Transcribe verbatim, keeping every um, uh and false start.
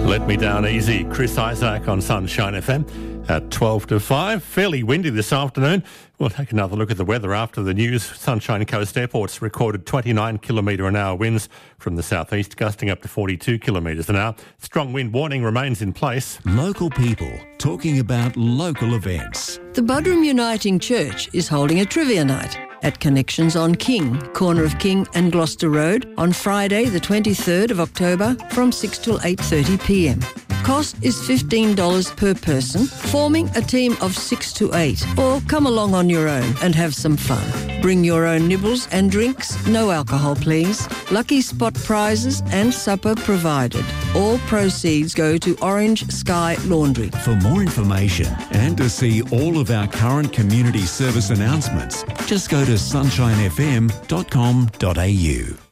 Let Me Down Easy. Chris Isaac on Sunshine F M at twelve to five. Fairly windy this afternoon. We'll take another look at the weather after the news. Sunshine Coast Airport's recorded twenty-nine kilometre an hour winds from the southeast, gusting up to forty-two kilometres an hour. Strong wind warning remains in place. Local people talking about local events. The Buderim Uniting Church is holding a trivia night at Connections on King, corner of King and Gloucester Road, on Friday the twenty-third of October from six till eight thirty p m. Cost is fifteen dollars per person, forming a team of six to eight, or come along on your own and have some fun. Bring your own nibbles and drinks, no alcohol please. Lucky spot prizes and supper provided. All proceeds go to Orange Sky Laundry. For more information and to see all of our current community service announcements, just go to sunshine f m dot com dot a u.